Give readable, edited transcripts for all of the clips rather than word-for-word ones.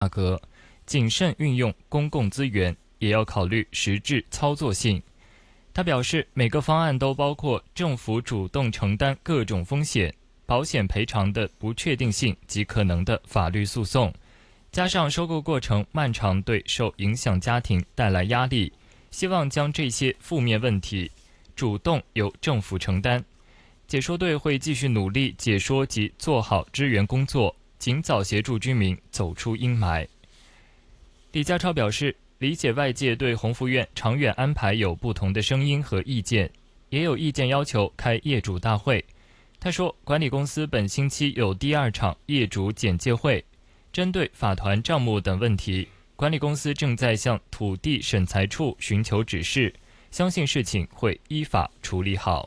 价格，谨慎运用公共资源，也要考虑实质操作性。他表示，每个方案都包括政府主动承担各种风险、保险赔偿的不确定性及可能的法律诉讼，加上收购过程漫长对受影响家庭带来压力，希望将这些负面问题主动由政府承担。解说队会继续努力解说及做好支援工作，尽早协助居民走出阴霾。李家超表示，理解外界对鸿福苑长远安排有不同的声音和意见，也有意见要求开业主大会。他说，管理公司本星期有第2场业主简介会，针对法团账目等问题，管理公司正在向土地审裁处寻求指示，相信事情会依法处理好。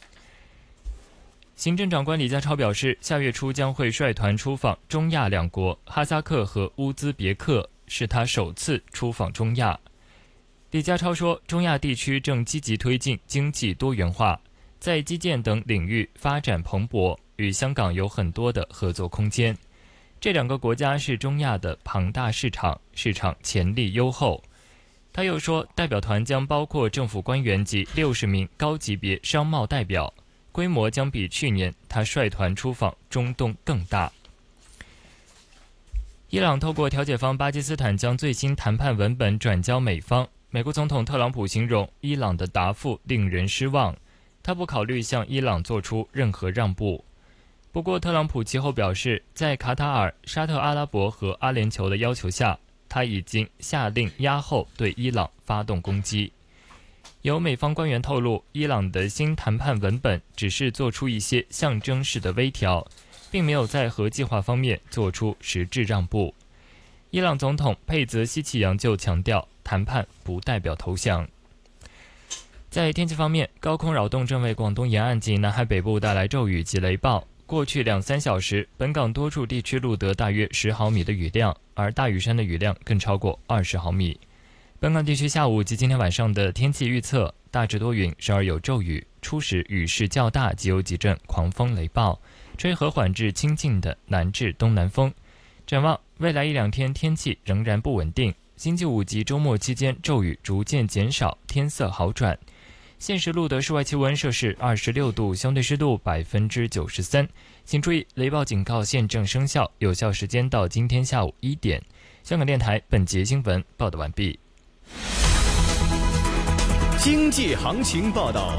行政长官李家超表示，下月初将会率团出访中亚2国哈萨克和乌兹别克，是他首次出访中亚。李家超说，中亚地区正积极推进经济多元化，在基建等领域发展蓬勃，与香港有很多的合作空间。这2个国家是中亚的庞大市场，市场潜力优厚。他又说，代表团将包括政府官员及60名高级别商贸代表，规模将比去年他率团出访中东更大。伊朗透过调解方巴基斯坦将最新谈判文本转交美方，美国总统特朗普形容伊朗的答复令人失望，他不考虑向伊朗做出任何让步。不过特朗普其后表示，在卡塔尔、沙特阿拉伯和阿联酋的要求下，他已经下令压后对伊朗发动攻击。有美方官员透露，伊朗的新谈判文本只是做出一些象征式的微调，并没有在核计划方面做出实质让步。伊朗总统佩泽希奇扬就强调，谈判不代表投降。在天气方面，高空扰动正为广东沿岸及南海北部带来骤雨及雷暴。过去2-3小时，本港多处地区录得大约10毫米的雨量，而大屿山的雨量更超过20毫米。本港地区下午及今天晚上的天气预测，大致多云，时而有骤雨，初时雨势较大，及有几阵狂风雷暴，吹和缓至清劲的南至东南风。展望未来1-2天天气仍然不稳定，星期五及周末期间骤雨逐渐减少，天色好转。现时录得室外气温摄氏26度，相对湿度93%。请注意，雷暴警告现正生效，有效时间到今天下午1点。香港电台本节新闻报道完毕。 经济行情报道。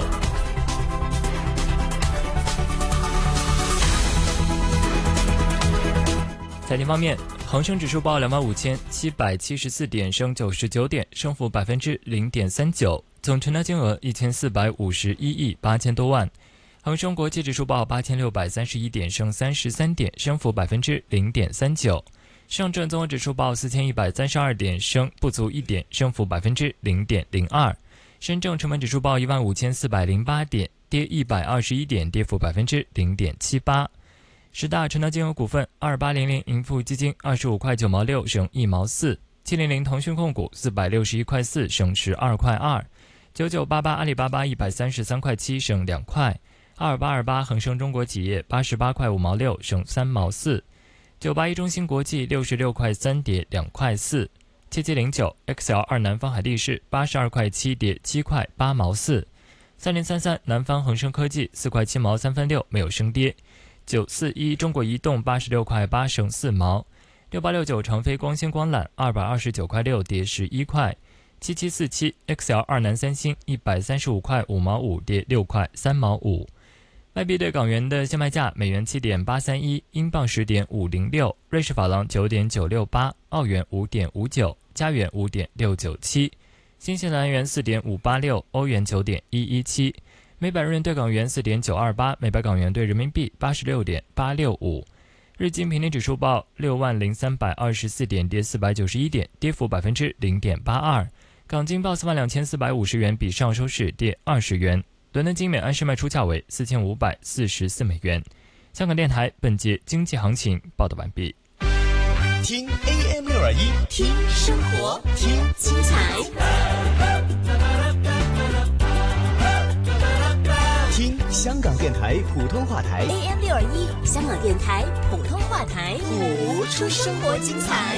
财经方面，恒生指数报25,774点，升99点，升幅0.39%，总成交金额1451亿8千多万。恒生国际指数报8631点，升33点，升幅0.39%。上证综合指数报4132点，升不足1点，升幅0.02%。深证成分指数报15408点，跌121点，跌幅0.78%。十大成交金额股份：2800盈富基金25块9毛6升1毛4，700腾讯控股461块4升12块2，9988阿里巴巴133块7升2块，2828恒生中国企业88块5毛6升3毛4，981中芯国际66块3跌2块4，7709 XL2南方海力士82块7跌7块8毛4，3033南方恒生科技4块7毛3分6没有升跌，941中国移动86块8升4毛，6869长飞光纤光缆229块6跌11块，7747 XL2南三星135块5毛5跌6块3毛5。外币对港元的现卖价：美元7.831，英镑10.506，瑞士法郎9.968，澳元5.59，加元5.697，新西兰元4.586，欧元9.117。每百日元对港元4.928，每百港元对人民币86.865。日经平均指数报60324点，跌491点，跌幅0.82%。港金报42450元，比上收市跌20元。伦敦金每安士卖出价为4544美元。香港电台本节经济行情报道完毕。 听 AM621， 听生活，听精彩。 听香港电台普通话台 AM621，香港电台普通话台，谱出生活精彩。